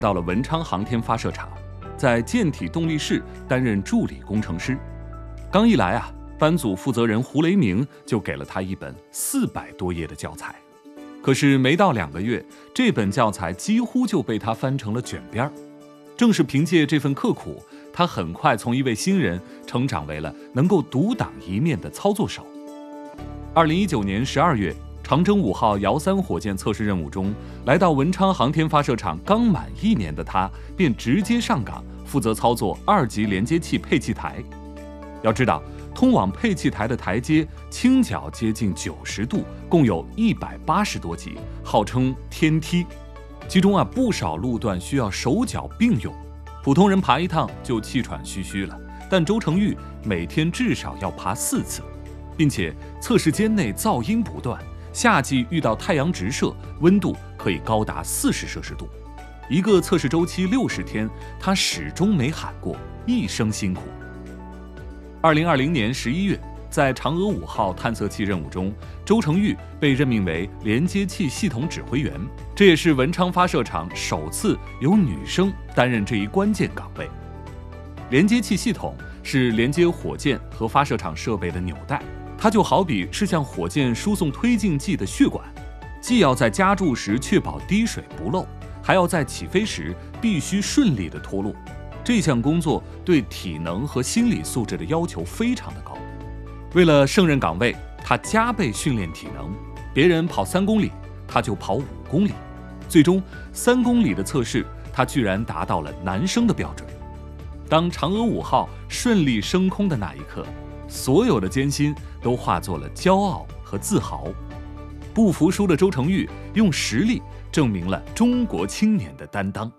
到了文昌航天发射场，在舰体动力室担任助理工程师。刚一来班组负责人胡雷明就给了他一本400多页的教材。可是没到2个月，这本教材几乎就被他翻成了卷边。正是凭借这份刻苦，他很快从一位新人成长为了能够独当一面的操作手。2019年12月，长征5号遥3火箭测试任务中，来到文昌航天发射场刚满1年的他，便直接上岗，负责操作2级连接器配气台。要知道，通往配气台的台阶倾角接近90度，共有180多级，号称天梯。其中不少路段需要手脚并用，普通人爬一趟就气喘吁吁了，但周成玉每天至少要爬4次，并且测试间内噪音不断，夏季遇到太阳直射，温度可以高达40摄氏度。一个测试周期60天，他始终没喊过一声辛苦。2020年11月，在嫦娥5号探测器任务中，周成玉被任命为连接器系统指挥员，这也是文昌发射场首次由女生担任这一关键岗位。连接器系统是连接火箭和发射场设备的纽带，它就好比是向火箭输送推进剂的血管，既要在加注时确保滴水不漏，还要在起飞时必须顺利地脱落。这项工作对体能和心理素质的要求非常的高。为了胜任岗位，他加倍训练体能，别人跑3公里，他就跑5公里。最终3公里的测试，他居然达到了男生的标准。当嫦娥5号顺利升空的那一刻，所有的艰辛都化作了骄傲和自豪。不服输的周成玉用实力证明了中国青年的担当。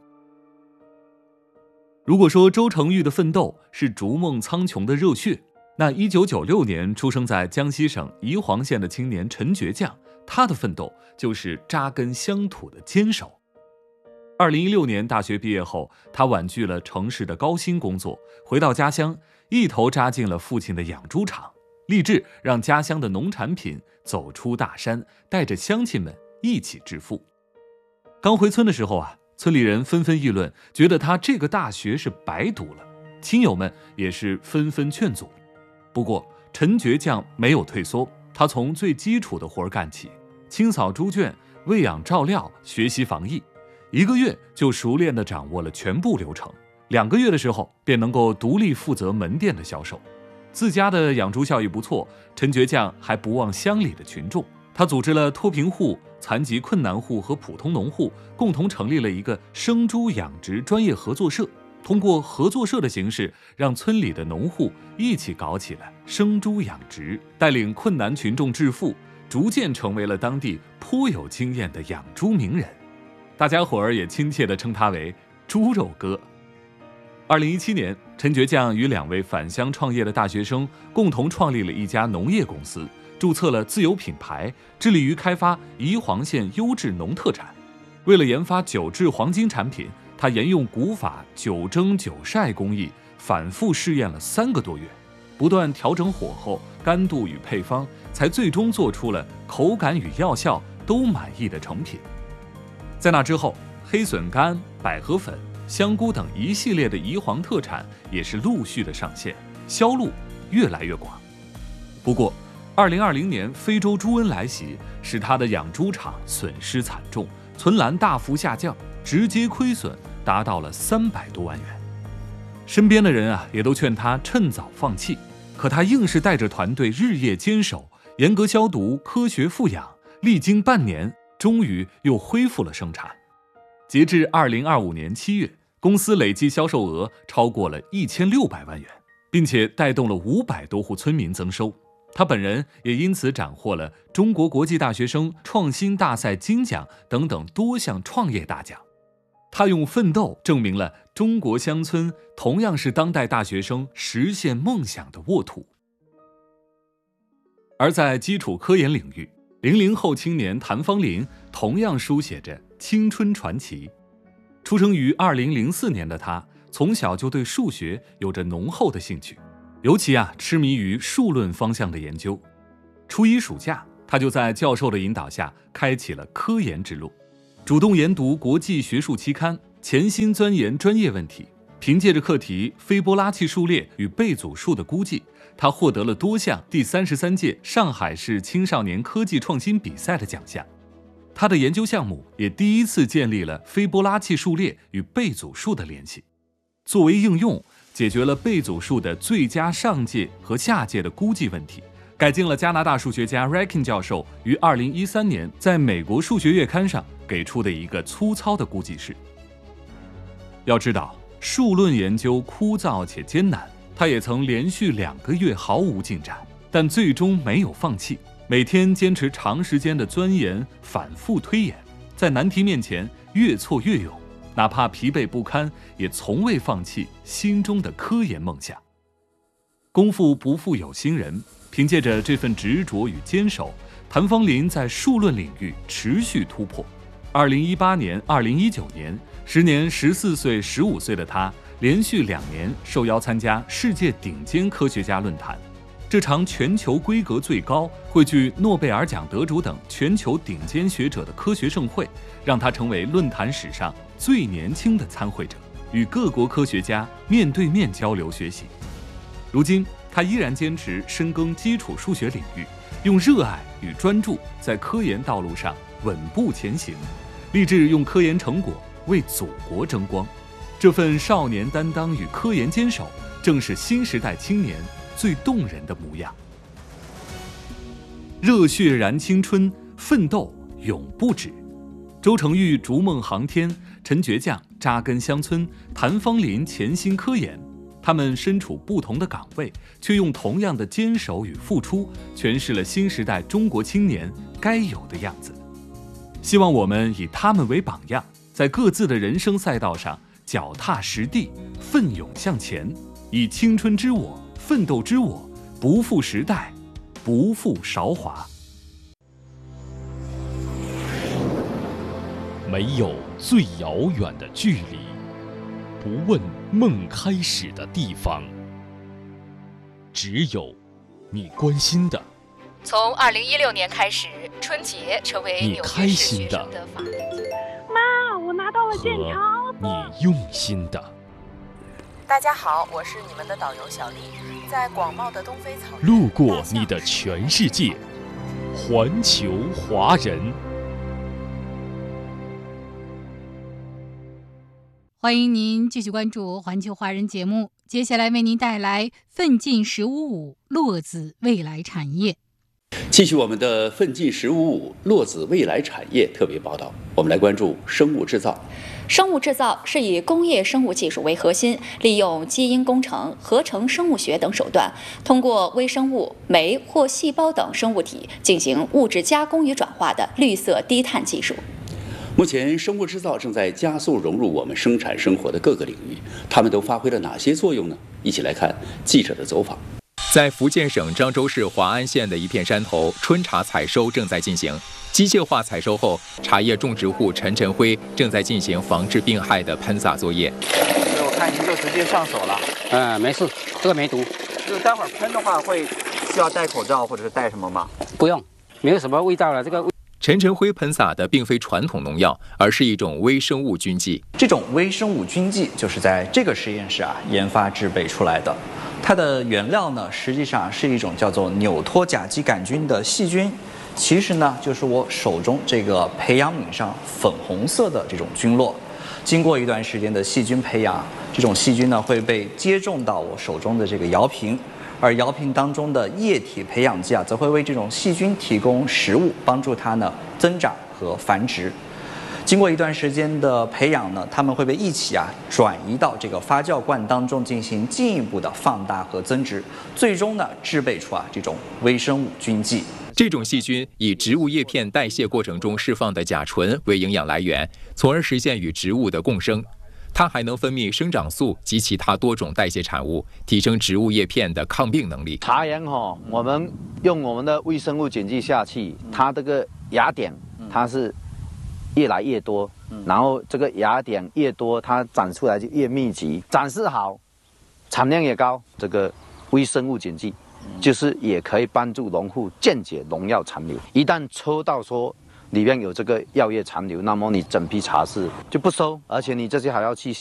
如果说周成玉的奋斗是逐梦苍穹的热血，那1996年出生在江西省宜黄县的青年陈觉将，他的奋斗就是扎根乡土的坚守。2016年大学毕业后，他婉拒了城市的高薪工作，回到家乡，一头扎进了父亲的养猪场，立志让家乡的农产品走出大山，带着乡亲们一起致富。刚回村的时候村里人纷纷议论，觉得他这个大学是白读了，亲友们也是纷纷劝阻。不过陈觉将没有退缩，他从最基础的活干起，清扫猪圈、喂养照料、学习防疫，1个月就熟练地掌握了全部流程，2个月的时候便能够独立负责门店的销售。自家的养猪效益不错，陈觉将还不忘乡里的群众，他组织了脱贫户、残疾困难户和普通农户共同成立了一个生猪养殖专业合作社，通过合作社的形式，让村里的农户一起搞起了生猪养殖，带领困难群众致富，逐渐成为了当地颇有经验的养猪名人。大家伙儿也亲切地称他为猪肉哥。2017年，陈觉将与2位返乡创业的大学生共同创立了一家农业公司，注册了自有品牌，致力于开发宜黄县优质农特产。为了研发酒制黄金产品，他沿用古法酒蒸酒晒工艺，反复试验了3个多月，不断调整火候、干度与配方，才最终做出了口感与药效都满意的成品。在那之后，黑笋干、百合粉、香菇等一系列的宜黄特产也是陆续的上线，销路越来越广。不过2020年非洲猪瘟来袭，使他的养猪场损失惨重，存栏大幅下降，直接亏损达到了300多万元。身边的人也都劝他趁早放弃，可他硬是带着团队日夜坚守，严格消毒、科学复养，历经半年，终于又恢复了生产。截至2025年7月，公司累计销售额超过了1600万元，并且带动了500多户村民增收。他本人也因此斩获了中国国际大学生创新大赛金奖等等多项创业大奖。他用奋斗证明了中国乡村同样是当代大学生实现梦想的沃土。而在基础科研领域，00后青年谭方林同样书写着青春传奇。出生于2004年的他，从小就对数学有着浓厚的兴趣，尤其痴迷于数论方向的研究。初一暑假，他就在教授的引导下开启了科研之路，主动研读国际学术期刊， 潜心钻研专业问题。凭借着课题斐波拉契数列与贝祖数的估计，他获得了多项第33届上海市青少年科技创新比赛的奖项。他的研究项目也第一次建立了斐波拉契数列与贝祖数的联系。作为应用，解决了贝祖数的最佳上界和下界的估计问题，改进了加拿大数学家 Rakin 教授于2013年在美国数学月刊上给出的一个粗糙的估计式。要知道，数论研究枯燥且艰难，他也曾连续2个月毫无进展，但最终没有放弃，每天坚持长时间的钻研，反复推演，在难题面前越挫越勇，哪怕疲惫不堪，也从未放弃心中的科研梦想。功夫不负有心人，凭借着这份执着与坚守，谭方林在数论领域持续突破。2018年、2019年，时年14岁、15岁的他，连续2年受邀参加世界顶尖科学家论坛。这场全球规格最高、汇聚诺贝尔奖得主等全球顶尖学者的科学盛会，让他成为论坛史上最年轻的参会者，与各国科学家面对面交流学习。如今，他依然坚持深耕基础数学领域，用热爱与专注在科研道路上稳步前行，立志用科研成果为祖国争光。这份少年担当与科研坚守，正是新时代青年最动人的模样。热血燃青春，奋斗永不止。周成玉逐梦航天，陈倔强扎根乡村，谭方林潜心科研。他们身处不同的岗位，却用同样的坚守与付出，诠释了新时代中国青年该有的样子。希望我们以他们为榜样，在各自的人生赛道上脚踏实地，奋勇向前，以青春之我、奋斗之我，不负时代，不负韶华。 没有最遥远的距离，不问梦开始的地方，只有你关心的。 从2016年开始，春节成为纽约市学生的法定节日。 妈，我拿到了健康和你用心的。 大家好，我是你们的导游小丽，在广袤的东非草原， 路过你的全世界，环球华人。 欢迎您继续关注环球华人节目，接下来为您带来奋进155落子未来产业。 继续我们的奋进155落子未来产业特别报道，我们来关注生物制造。 生物制造是以工业生物技术为核心，利用基因工程、合成生物学等手段，通过微生物、酶或细胞等生物体进行物质加工与转化的绿色低碳技术。 目前，生物制造正在加速融入我们生产生活的各个领域，它们都发挥了哪些作用呢？一起来看记者的走访。 在福建省漳州市华安县的一片山头，春茶采收正在进行。机械化采收后，茶叶种植户陈辉正在进行防治病害的喷洒作业。 我看您就直接上手了。 没事，这个没毒。 就是待会儿喷的话，需要戴口罩或者是戴什么吗？ 不用，没有什么味道了。这个陈辉喷洒的并非传统农药，而是一种微生物菌剂。 这种微生物菌剂就是在这个实验室研发制备出来的。它的原料呢，实际上是一种叫做纽托甲基杆菌的细菌，其实呢就是我手中这个培养皿上粉红色的这种菌落。经过一段时间的细菌培养，这种细菌呢会被接种到我手中的这个摇瓶，而摇瓶当中的液体培养剂则会为这种细菌提供食物，帮助它呢增长和繁殖。经过一段时间的培养呢，它们会被一起转移到这个发酵罐当中进行进一步的放大和增殖，最终呢制备出这种微生物菌剂。 这种细菌以植物叶片代谢过程中释放的甲醇为营养来源，从而实现与植物的共生。它还能分泌生长素及其他多种代谢产物，提升植物叶片的抗病能力。 茶园我们用我们的微生物碱剂下去，它这个芽点它是越来越多，然后这个芽点越多，它长出来就越密集，长势好，产量也高。这个微生物碱剂就是也可以帮助农户间接农药残留。一旦抽到说里面有这个药液残留，那么你整批茶是就不收，而且你这些还要去